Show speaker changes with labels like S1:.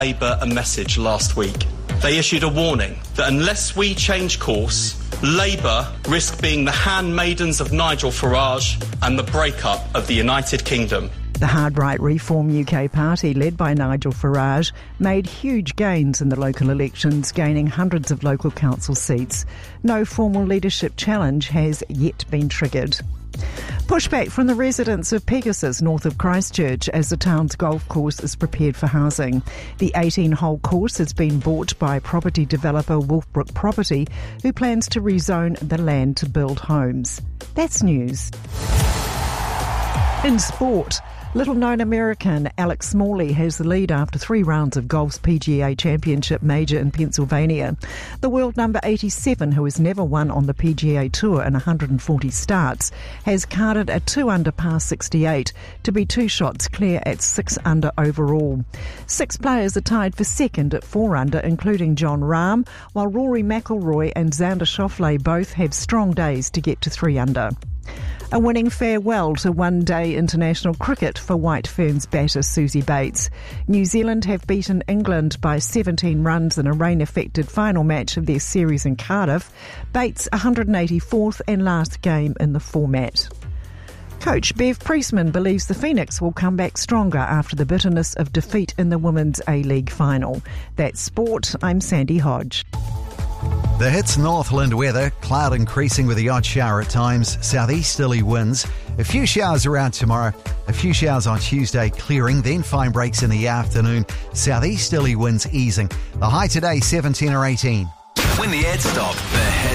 S1: Labour a message last week. They issued a warning that unless we change course, Labour risk being the handmaidens of Nigel Farage and the breakup of the United Kingdom.
S2: The hard-right Reform UK party, led by Nigel Farage, made huge gains in the local elections, gaining hundreds of local council seats. No formal leadership challenge has yet been triggered. Pushback from the residents of Pegasus, north of Christchurch, as the town's golf course is prepared for housing. The 18-hole course has been bought by property developer Wolfbrook Property, who plans to rezone the land to build homes. That's news. In sport, little-known American Alex Smalley has the lead after 3 rounds of golf's PGA Championship major in Pennsylvania. The world number 87, who has never won on the PGA Tour in 140 starts, has carded a 2-under par 68 to be 2 shots clear at 6-under overall. 6 players are tied for second at 4-under, including Jon Rahm, while Rory McIlroy and Xander Schauffele both have strong days to get to 3-under. A winning farewell to one-day international cricket for White Ferns batter Suzie Bates. New Zealand have beaten England by 17 runs in a rain-affected final match of their series in Cardiff. Bates' 184th and last game in the format. Coach Bev Priestman believes the Phoenix will come back stronger after the bitterness of defeat in the Women's A-League final. That's sport. I'm Sandy Hodge.
S3: The Hits Northland weather, cloud increasing with the odd shower at times, southeasterly winds. A few showers around tomorrow, a few showers on Tuesday clearing, then fine breaks in the afternoon, southeasterly winds easing. The high today 17 or 18.
S4: When the ads stop, the